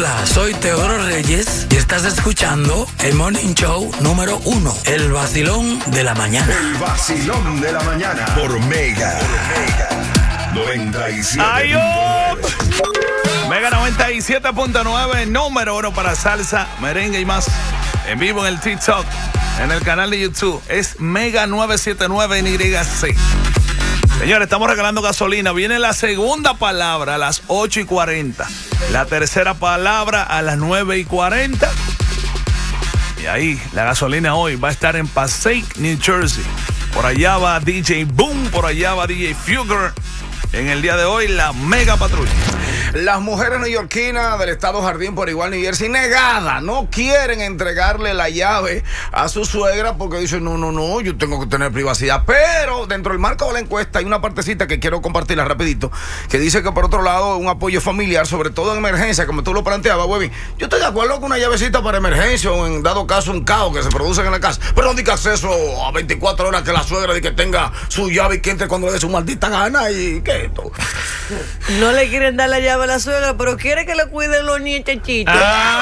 Hola, soy Teodoro Reyes y estás escuchando el Morning Show número 1, El Vacilón de la Mañana. El Vacilón de la Mañana por Mega. 97. ¡Ay, oh! Mega 97.9, número 1 para salsa, merengue y más. En vivo en el TikTok, en el canal de YouTube. Es Mega 979 NYC. Señores, estamos regalando gasolina. Viene la segunda palabra a las 8:40. La tercera palabra a las 9:40. Y ahí, la gasolina hoy va a estar en Passaic, New Jersey. Por allá va DJ Boom, por allá va DJ Fugger. En el día de hoy, la Mega Patrulla. Las mujeres neoyorquinas del estado Jardín, por igual New Jersey, negadas, no quieren entregarle la llave a su suegra porque dicen, no, yo tengo que tener privacidad. Pero dentro del marco de la encuesta hay una partecita que quiero compartirla rapidito, que dice que por otro lado un apoyo familiar, sobre todo en emergencia, como tú lo planteabas, Webby. Yo estoy de acuerdo con una llavecita para emergencia o en dado caso un caos que se produce en la casa, pero no diga acceso a 24 horas que la suegra de que tenga su llave y que entre cuando le dé su maldita gana y que esto. No le quieren dar la llave a la suegra, pero quiere que le cuiden los nietecitos.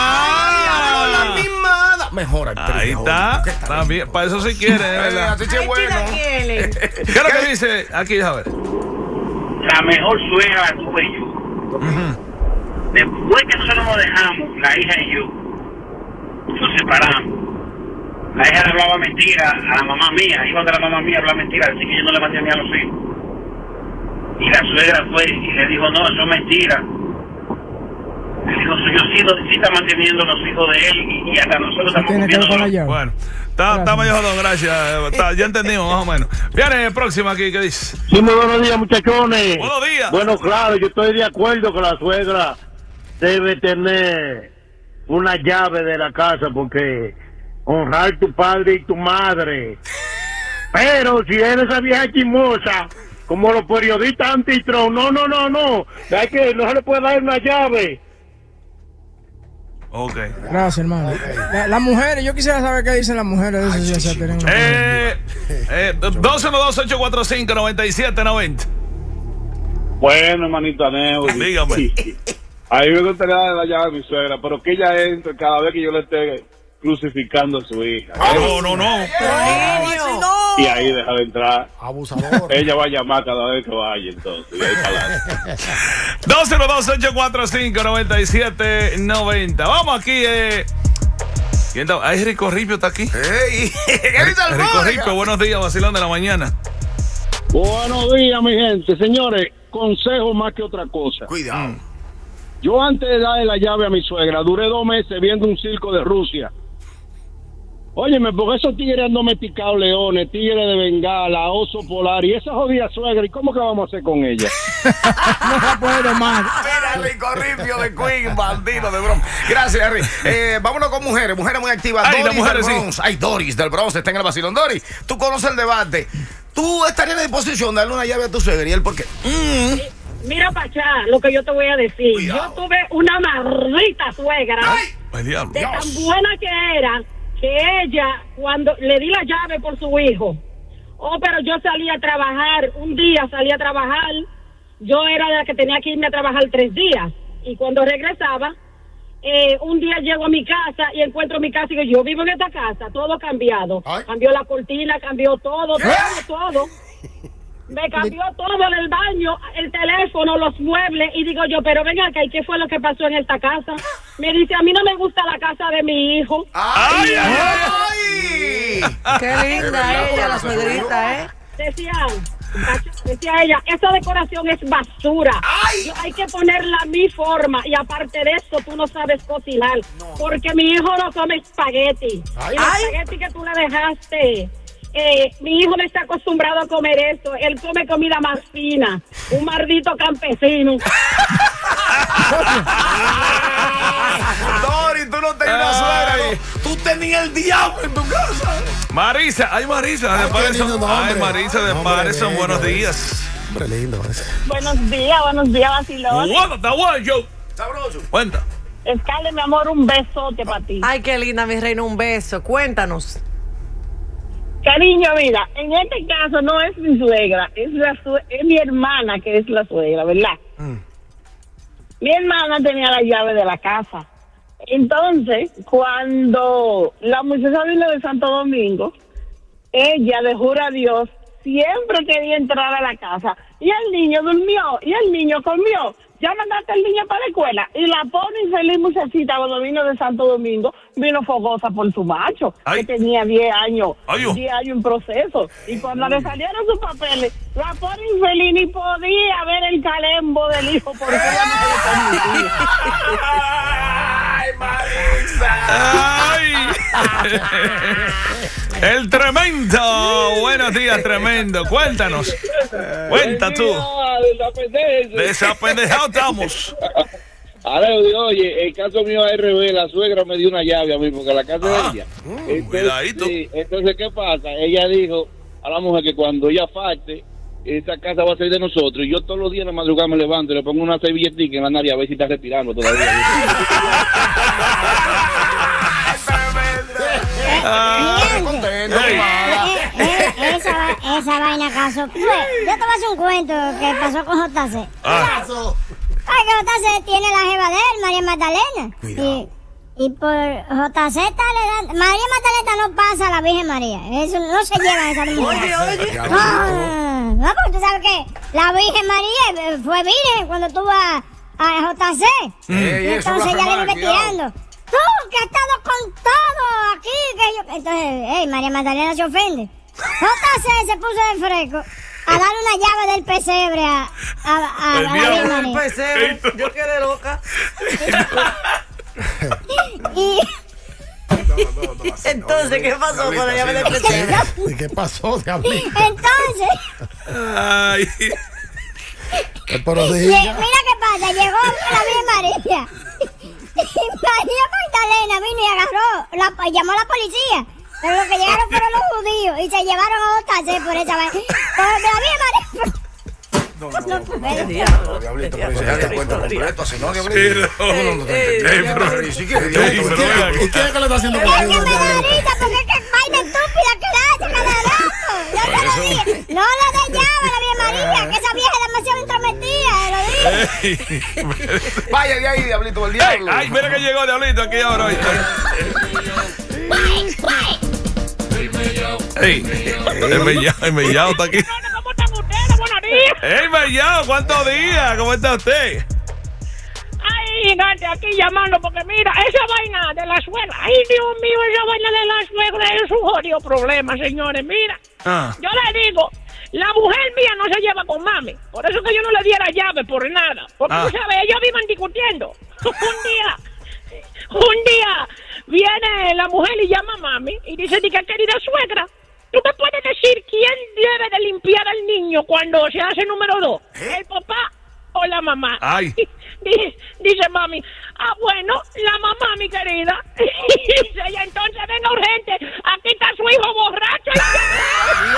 La misma. Mejor actriz. Ahí está. También, para eso sí quiere, ¿verdad? Así es bueno. ¿Qué es lo que dice aquí? A ver. La mejor suegra la tuve yo. Después que nosotros nos dejamos, la hija y yo, nos separamos. La hija le hablaba mentira a la mamá mía. Iba de la mamá mía a hablar mentira, así que yo no le mantenía a los hijos. Y la suegra fue y le dijo, no, eso es mentira. Le dijo, yo sí está manteniendo los hijos de él y hasta nosotros estamos cumpliendo. Bueno, está mayor, gracias. Ya entendimos más o menos. Viene próxima aquí, ¿qué dice? Sí, muy buenos días, muchachones. Buenos días. Bueno, claro, yo estoy de acuerdo que la suegra debe tener una llave de la casa porque honrar tu padre y tu madre. Pero si eres esa vieja chismosa, como los periodistas anti-Trump, no. Es que no se le puede dar una llave. Ok. Gracias, hermano. Las mujeres, yo quisiera saber qué dicen las mujeres de eso. 212-845-9790. Bueno, hermanito Aneo. Dígame. A mí me gustaría darle la llave a mi suegra, pero que ella entre cada vez que yo le esté crucificando a su hija. No. Y ahí deja de entrar. Abusador. Ella va a llamar cada vez que vaya, entonces. Y ahí para adelante. 212-845-9790. Vamos aquí. ¿Quién está? Ay, Rico Ripio está aquí. ¡Ey! Rico Ripio, buenos días, vacilón de la mañana. Buenos días, mi gente. Señores, consejo más que otra cosa. Cuidado. Yo antes de darle la llave a mi suegra, duré 2 meses viendo un circo de Rusia. Óyeme, porque esos tigres han domesticado leones, tigres de Bengala, oso polar y esa jodida suegra, ¿y cómo que vamos a hacer con ella? No se puede más. Mira, Rico Ripio de Queen, bandido de Bronx. Gracias, Henry. Vámonos con mujeres muy activas. Ay, Doris mujeres, del Bronx. sí. Ay, Doris del Bronx está en el vacilón. Doris, tú conoces el debate. ¿Tú estarías en disposición de darle una llave a tu suegra? ¿Y él por qué? Mira, Pachá, lo que yo te voy a decir. Cuidado. Yo tuve una maldita suegra. Ay, diablo. De tan buena que era, que ella, cuando le di la llave por su hijo, pero yo salí a trabajar, un día salí a trabajar, yo era la que tenía que irme a trabajar 3 días, y cuando regresaba, un día llego a mi casa y encuentro mi casa y digo, yo vivo en esta casa, todo cambiado. Ay. Cambió la cortina, cambió todo. Me cambió todo en el baño, el teléfono, los muebles, y digo yo, pero venga acá, ¿y qué fue lo que pasó en esta casa? Me dice, a mí no me gusta la casa de mi hijo. ¡Ay! Qué linda ella, la suegrita, Decía ella, esa decoración es basura. Hay que ponerla a mi forma, y aparte de eso, tú no sabes cocinar, porque mi hijo no come espagueti. Y el espagueti que tú le dejaste... mi hijo no está acostumbrado a comer eso. Él come comida más fina. Un maldito campesino. Dori, tú no tenías una suegra, no. Tú tenías el diablo en tu casa. Marisa, Marisa de Patterson. Marisa de Patterson, buenos días. Hombre lindo ese. Buenos días, vacilón. Está bueno, yo. Sabroso. Cuenta. Scarlett, mi amor, un besote para ti. Ay, qué linda, mi reina, un beso. Cuéntanos. Cariño, mira, en este caso no es mi suegra, es mi hermana que es la suegra, ¿verdad? Mi hermana tenía la llave de la casa. Entonces, cuando la muchacha vino de Santo Domingo, ella, de juro a Dios, siempre quería entrar a la casa. Y el niño durmió, y el niño comió. Ya mandaste al niño para la escuela. Y la pobre infeliz muchachita, cuando vino de Santo Domingo, vino fogosa por su macho, que tenía 10 años. 10 años en proceso. Y cuando le salieron sus papeles, la pobre infeliz ni podía ver el calembo del hijo porque ella no se lo permitía. ¡Ay, Marisa! ¡Ay! El tremendo. Buenos días, tremendo. Cuéntanos. Cuenta tú. Desapendejado estamos. Ahora oye, el caso mío es RB, la suegra me dio una llave a mí porque la casa de ella. Cuidadito. Sí, entonces, ¿qué pasa? Ella dijo a la mujer que cuando ella falte, esa casa va a ser de nosotros. Y yo todos los días en la madrugada me levanto y le pongo una servilletica en la nariz a ver si está respirando todavía. Esa vaina acaso. Yo te voy a hacer un cuento que pasó con JC. Ay, que JC tiene la jeva de él, María Magdalena. Y por JC le dan. María Magdalena no pasa a la Virgen María. Eso no se lleva a esa mujer. Oye. No, porque tú sabes que la Virgen María fue virgen cuando tuvo a JC. Y entonces ella le vive tirando. Tú, que has estado con todo aquí. Entonces, María Magdalena se ofende. JC se puso de fresco a dar una llave del pesebre a la Virgen María. Pesebre, yo quedé loca. Entonces, ¿qué pasó con la llave del pesebre? ¿Qué pasó, Diablito? Entonces... Ay... Mira qué pasa, llegó la Virgen María. Y María Magdalena vino y llamó a la policía. Pero lo que llegaron fueron los judíos y se llevaron a JC por esa vaina. Pero la Virgen María... Diablito, pero se da cuenta completo, así no, Diablito. ¿Y quién es que le está haciendo? Es que me da risa porque es que vaina estúpida que la hace cada rato. Yo te lo dije. No le dé llave a la Virgen María, que esa vieja es demasiado intrometida, lo dije. Vaya de ahí, Diablito, el diablo. Ay, mira que llegó Diablito aquí ahora. El mellao está aquí. ¿Cómo están ustedes? Buenos días. ¡Ey, mellao! ¿Cuántos días? ¿Cómo está usted? Ay, gigante, aquí llamando porque mira, esa vaina de la suegra. Ay, Dios mío, esa vaina de la suegra es un jodido problema, señores. Mira, yo le digo, la mujer mía no se lleva con mami. Por eso que yo no le diera llave por nada. Porque tú sabes, ellos viven discutiendo. Un día viene la mujer y llama a mami y dice, querida suegra, ¿tú me puedes decir quién debe de limpiar al niño cuando se hace número 2? ¿El papá o la mamá? Ay. Dice mami, bueno, la mamá, mi querida.